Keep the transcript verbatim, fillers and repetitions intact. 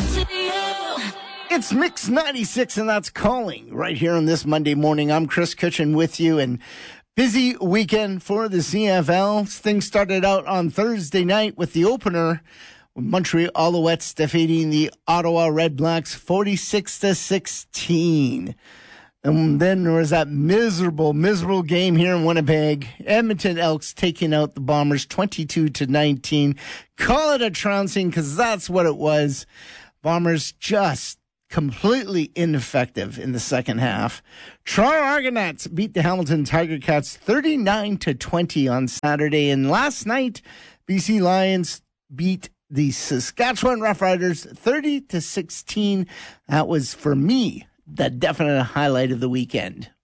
It's Mix ninety-six, and that's Calling right here on this Monday morning. I'm Chris Kitchen with you, and busy weekend for the C F L. Things started out on Thursday night with the opener, with Montreal Alouettes defeating the Ottawa Redblacks forty-six to sixteen. And then there was that miserable, miserable game here in Winnipeg. Edmonton Elks taking out the Bombers twenty-two to nineteen. Call it a trouncing, because that's what it was. Bombers just completely ineffective in the second half. Toronto Argonauts beat the Hamilton Tiger Cats thirty-nine to twenty on Saturday. And last night, B C Lions beat the Saskatchewan Roughriders thirty to sixteen. That was, for me, the definite highlight of the weekend.